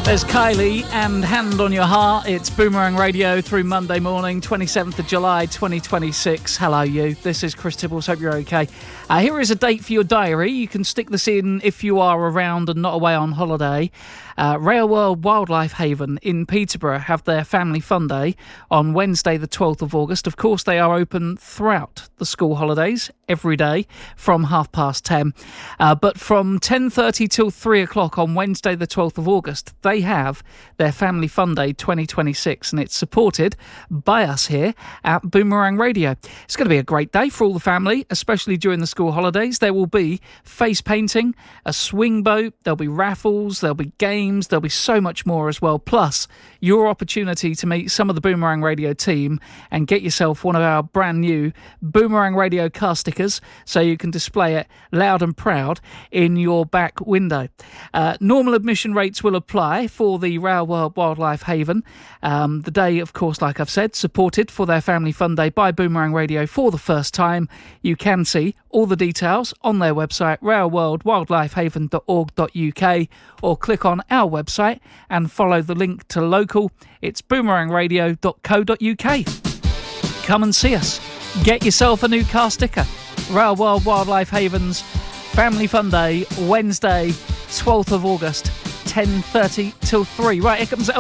There's Kylie and Hand on Your Heart. It's Boomerang Radio through Monday morning, 27th of July 2026. Hello you, this is Chris Tibbles, hope you're okay. Here is a date for your diary. You can stick this in if you are around and not away on holiday. Rail World Wildlife Haven in Peterborough have their Family Fun Day on Wednesday the 12th of August. Of course, they are open throughout the school holidays, every day from 10:30. But from 10:30 till 3 o'clock on Wednesday the 12th of August, they have their Family Fun Day 2026, and it's supported by us here at Boomerang Radio. It's going to be a great day for all the family, especially during the school holidays. There will be face painting, a swing boat, there'll be raffles, there'll be games, there'll be so much more as well. Plus, your opportunity to meet some of the Boomerang Radio team and get yourself one of our brand new Boomerang Radio car stickers so you can display it loud and proud in your back window. Normal admission rates will apply for the Rail World Wildlife Haven. The day, of course, like I've said, supported for their Family Fun Day by Boomerang Radio for the first time. You can see all the details on their website, railworldwildlifehaven.org.uk, or click on our website and follow the link to local. It's boomerangradio.co.uk. Come and see us. Get yourself a new car sticker. Rail World Wildlife Haven's Family Fun Day, Wednesday, 12th of August, 10:30 till 3. Right, here comes